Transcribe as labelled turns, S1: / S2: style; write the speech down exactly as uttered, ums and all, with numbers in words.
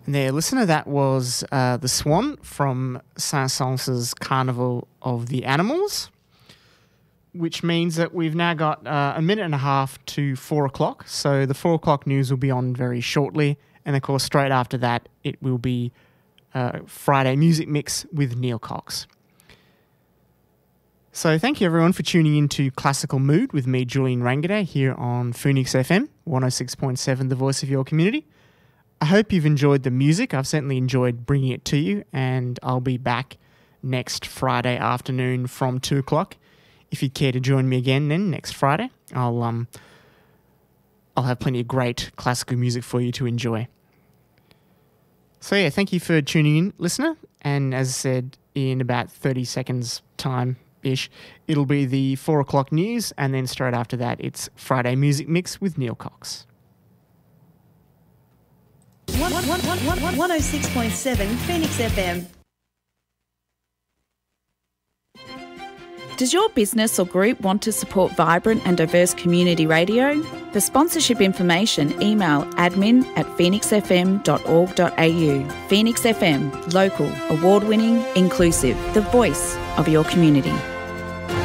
S1: And there, listener, that was uh, The Swan from Saint-Saëns's Carnival of the Animals, which means that we've now got uh, a minute and a half to four o'clock. So the four o'clock news will be on very shortly. And, of course, straight after that, it will be uh, Friday Music Mix with Neil Cox. So thank you, everyone, for tuning in to Classical Mood with me, Julian Rangaday, here on Phoenix F M, one oh six point seven, the voice of your community. I hope you've enjoyed the music. I've certainly enjoyed bringing it to you, and I'll be back next Friday afternoon from two o'clock. If you'd care to join me again then next Friday, I'll um I'll have plenty of great classical music for you to enjoy. So yeah, thank you for tuning in, listener. And as I said, in about thirty seconds time-ish, it'll be the four o'clock news, and then straight after that, it's Friday Music Mix with Neil Cox.
S2: one oh six point seven Phoenix F M.
S3: Does your business or group want to support vibrant and diverse community radio? For sponsorship information, email admin at phoenix f m dot org dot a u. Phoenix F M, local, award-winning, inclusive, the voice of your community.